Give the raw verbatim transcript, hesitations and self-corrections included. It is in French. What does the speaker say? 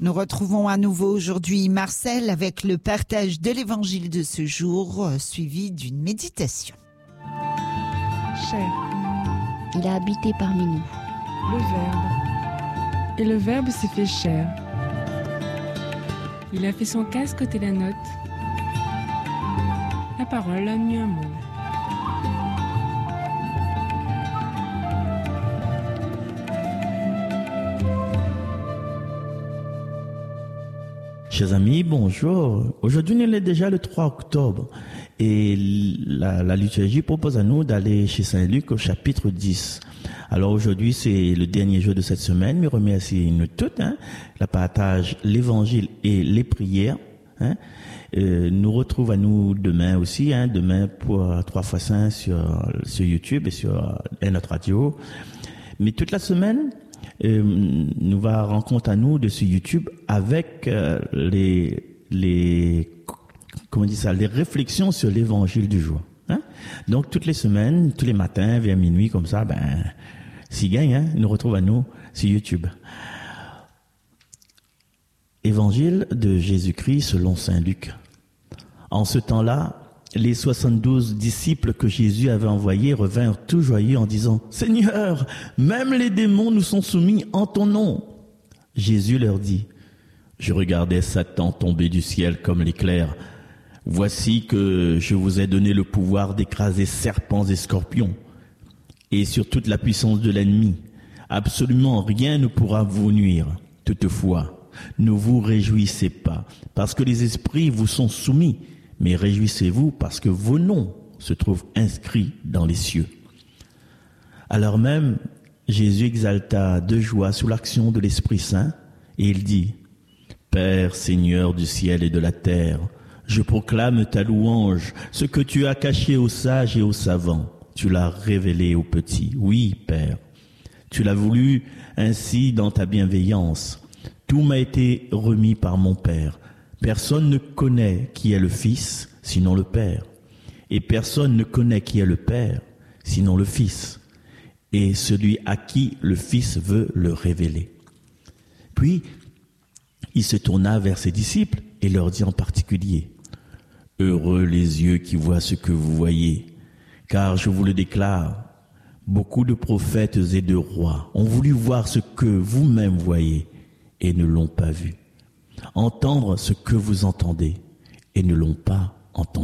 Nous retrouvons à nouveau aujourd'hui Marcel avec le partage de l'évangile de ce jour, suivi d'une méditation. Chair. Il a habité parmi nous. Le Verbe. Et le Verbe s'est fait chair. Il a fait son casque côté la note. La parole a mis un mot. Chers amis, bonjour. Aujourd'hui, il est déjà le trois octobre et la, la liturgie propose à nous d'aller chez Saint Luc au chapitre dix. Alors aujourd'hui, c'est le dernier jour de cette semaine, mais remercie nous toutes, hein, la partage, l'évangile et les prières. Hein. Euh, nous retrouve à nous demain aussi, hein, demain pour trois fois saint sur, sur YouTube et sur notre radio. Mais toute la semaine, Euh, nous va rencontre à nous de ce YouTube avec euh, les les comment on dit ça les réflexions sur l'évangile du jour. Hein? Donc toutes les semaines, tous les matins vers minuit comme ça, ben s'y gagne, hein, nous retrouve à nous sur YouTube. Évangile de Jésus-Christ selon saint Luc. En ce temps-là, les soixante-douze disciples que Jésus avait envoyés revinrent tout joyeux en disant « Seigneur, même les démons nous sont soumis en ton nom. » Jésus leur dit « Je regardais Satan tomber du ciel comme l'éclair. Voici que je vous ai donné le pouvoir d'écraser serpents et scorpions et sur toute la puissance de l'ennemi. Absolument rien ne pourra vous nuire. Toutefois, ne vous réjouissez pas parce que les esprits vous sont soumis. Mais réjouissez-vous parce que vos noms se trouvent inscrits dans les cieux. » Alors même, Jésus exalta de joie sous l'action de l'Esprit Saint et il dit « Père, Seigneur du ciel et de la terre, je proclame ta louange, ce que tu as caché aux sages et aux savants, tu l'as révélé aux petits. Oui, Père, tu l'as voulu ainsi dans ta bienveillance. Tout m'a été remis par mon Père. Personne ne connaît qui est le Fils, sinon le Père. Et personne ne connaît qui est le Père, sinon le Fils. Et celui à qui le Fils veut le révéler. Puis, il se tourna vers ses disciples et leur dit en particulier, « Heureux les yeux qui voient ce que vous voyez, car je vous le déclare, beaucoup de prophètes et de rois ont voulu voir ce que vous-même voyez et ne l'ont pas vu. Entendre ce que vous entendez et ne l'ont pas entendu. »